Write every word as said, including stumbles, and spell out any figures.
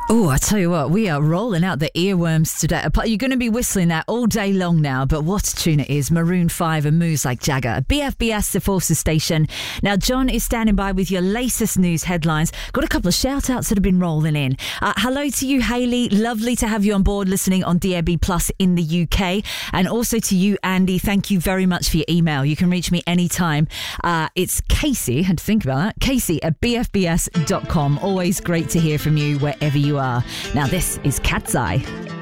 Oh, I tell you what, we are rolling out the earworms today. You're going to be whistling that all day long now, but what a tune it is. Maroon five and Moves Like Jagger. B F B S, the Forces Station. Now, John is standing by with your latest news headlines. Got a couple of shout-outs that have been rolling in. Uh, hello to you, Hayley. Lovely to have you on board listening on D A B Plus in the U K. And also to you, Andy. Thank you very much for your email. You can reach me anytime. Uh, it's Casey, I had to think about that. Casey at b f b s dot com. Always great to hear from you wherever you are. Now this is Cat's Eye.